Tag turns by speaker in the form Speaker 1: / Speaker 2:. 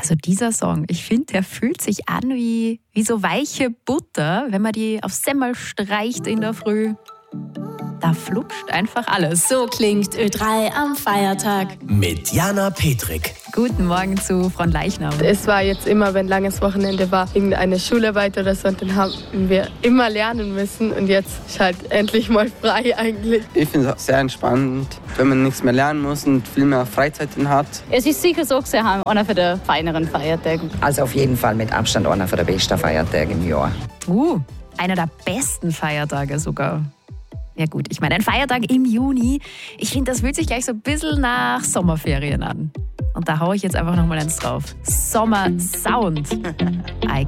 Speaker 1: Also dieser Song, ich finde, der fühlt sich an wie so weiche Butter, wenn man die auf Semmel streicht in der Früh. Da flutscht einfach alles.
Speaker 2: So klingt Ö3 am Feiertag.
Speaker 3: Mit Jana Petrik.
Speaker 1: Guten Morgen zu Fronleichnam.
Speaker 4: Es war jetzt immer, wenn langes Wochenende war, irgendeine Schularbeit oder so, und dann haben wir immer lernen müssen und jetzt ist halt endlich mal frei eigentlich.
Speaker 5: Ich finde es sehr entspannend, wenn man nichts mehr lernen muss und viel mehr Freizeit hat.
Speaker 6: Es ist sicher so gesehen, einer von den feineren Feiertagen.
Speaker 7: Also auf jeden Fall mit Abstand einer der besten Feiertage im Jahr.
Speaker 1: Einer der besten Feiertage sogar. Ja gut, ich meine, ein Feiertag im Juni, ich finde, das fühlt sich gleich so ein bisschen nach Sommerferien an. Und da haue ich jetzt einfach nochmal eins drauf. Sommer Sound.